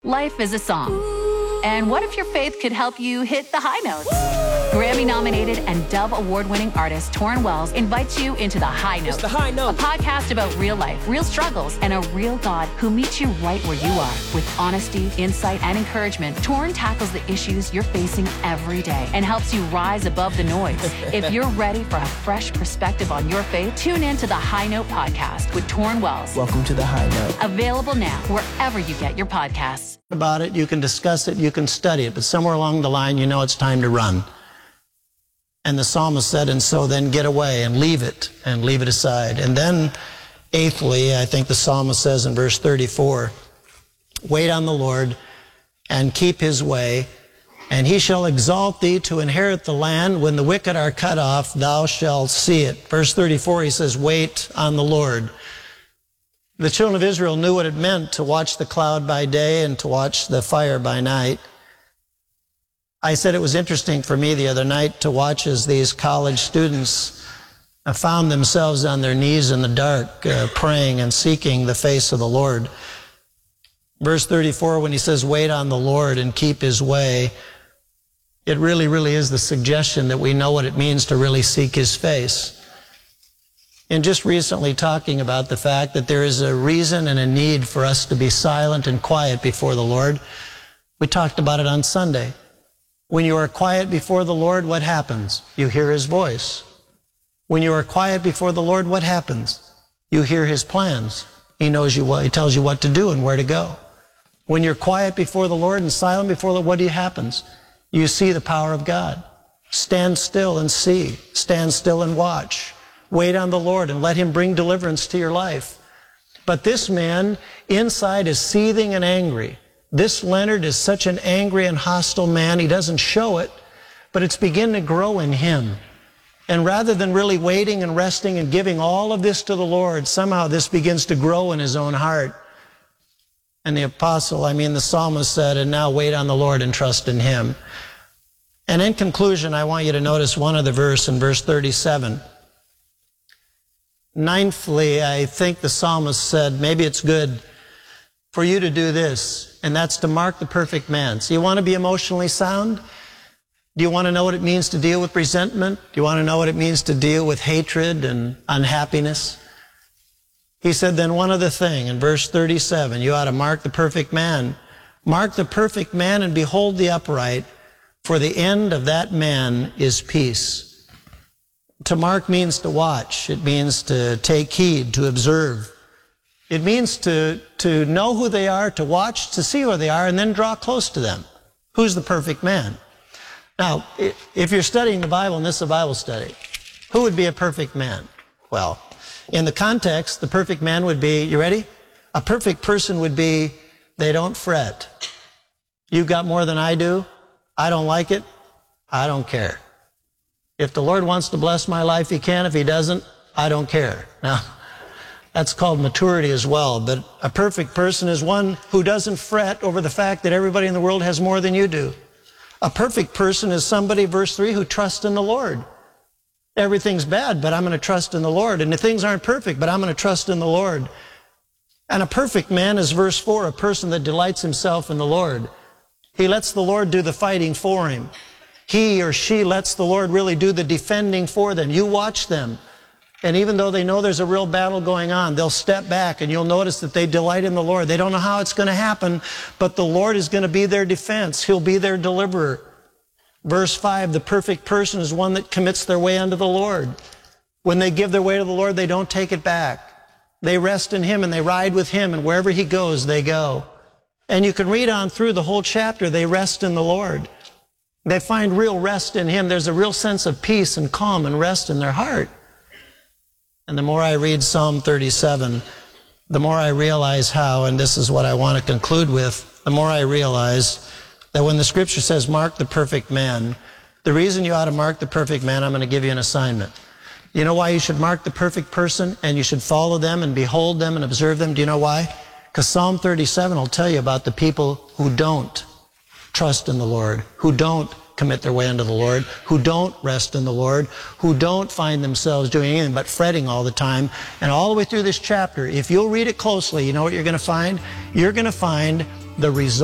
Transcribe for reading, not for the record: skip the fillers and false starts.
Life is a song. And what if your faith could help you hit the high notes? Grammy-nominated and Dove Award-winning artist Tauren Wells invites you into The High Note. It's The High Note. A podcast about real life, real struggles, and a real God who meets you right where you are. With honesty, insight, and encouragement, Tauren tackles the issues you're facing every day and helps you rise above the noise. If you're ready for a fresh perspective on your faith, tune in to The High Note podcast with Tauren Wells. Welcome to The High Note. Available now wherever you get your podcasts. About it, you can discuss it, you can study it, but somewhere along the line you know it's time to run. And the psalmist said, and so then get away and leave it aside. And then, eighthly, I think the psalmist says in verse 34, wait on the Lord and keep his way, and he shall exalt thee to inherit the land. When the wicked are cut off, thou shalt see it. Verse 34, he says, wait on the Lord. The children of Israel knew what it meant to watch the cloud by day and to watch the fire by night. I said it was interesting for me the other night to watch as these college students found themselves on their knees in the dark, praying and seeking the face of the Lord. Verse 34, when he says, wait on the Lord and keep his way, it really, really is the suggestion that we know what it means to really seek his face. And just recently talking about the fact that there is a reason and a need for us to be silent and quiet before the Lord. We talked about it on Sunday. When you are quiet before the Lord, what happens? You hear his voice. When you are quiet before the Lord, what happens? You hear his plans. He knows you what, he tells you what to do and where to go. When you're quiet before the Lord and silent before the Lord, what happens? You see the power of God. Stand still and see. Stand still and watch. Wait on the Lord and let him bring deliverance to your life. But this man inside is seething and angry. This Leonard is such an angry and hostile man. He doesn't show it, but it's beginning to grow in him. And rather than really waiting and resting and giving all of this to the Lord, somehow this begins to grow in his own heart. And the psalmist said, and now wait on the Lord and trust in him. And in conclusion, I want you to notice one other verse in verse 37. Ninthly, I think the psalmist said, maybe it's good for you to do this, and that's to mark the perfect man. So you want to be emotionally sound? Do you want to know what it means to deal with resentment? Do you want to know what it means to deal with hatred and unhappiness? He said, then one other thing, in verse 37, you ought to mark the perfect man. Mark the perfect man and behold the upright, for the end of that man is peace. To mark means to watch. It means to take heed, to observe. It means to know who they are, to watch, to see where they are, and then draw close to them. Who's the perfect man? Now, if you're studying the Bible, and this is a Bible study, who would be a perfect man? Well, in the context, the perfect man would be, you ready? A perfect person would be, they don't fret. You've got more than I do. I don't like it. I don't care. If the Lord wants to bless my life, he can. If he doesn't, I don't care. Now, that's called maturity as well. But a perfect person is one who doesn't fret over the fact that everybody in the world has more than you do. A perfect person is somebody, verse 3, who trusts in the Lord. Everything's bad, but I'm going to trust in the Lord. And the things aren't perfect, but I'm going to trust in the Lord. And a perfect man is, verse 4, a person that delights himself in the Lord. He lets the Lord do the fighting for him. He or she lets the Lord really do the defending for them. You watch them. And even though they know there's a real battle going on, they'll step back and you'll notice that they delight in the Lord. They don't know how it's going to happen, but the Lord is going to be their defense. He'll be their deliverer. Verse 5, the perfect person is one that commits their way unto the Lord. When they give their way to the Lord, they don't take it back. They rest in him and they ride with him, and wherever he goes, they go. And you can read on through the whole chapter, they rest in the Lord. They find real rest in him. There's a real sense of peace and calm and rest in their heart. And the more I read Psalm 37, the more I realize how, and this is what I want to conclude with, the more I realize that when the scripture says, mark the perfect man, the reason you ought to mark the perfect man, I'm going to give you an assignment. You know why you should mark the perfect person and you should follow them and behold them and observe them? Do you know why? Because Psalm 37 will tell you about the people who don't trust in the Lord, who don't commit their way unto the Lord, who don't rest in the Lord, who don't find themselves doing anything but fretting all the time. And all the way through this chapter, if you'll read it closely, you know what you're going to find? You're going to find the result